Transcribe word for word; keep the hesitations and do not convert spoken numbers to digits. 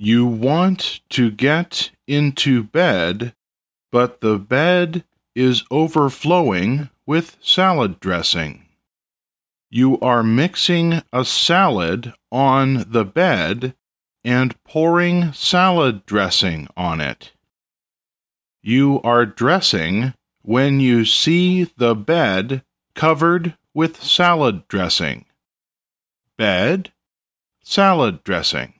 You want to get into bed, but the bed is overflowing with salad dressing. You are mixing a salad on the bed and pouring salad dressing on it. You are dressing when you see the bed covered with salad dressing. Bed, salad dressing.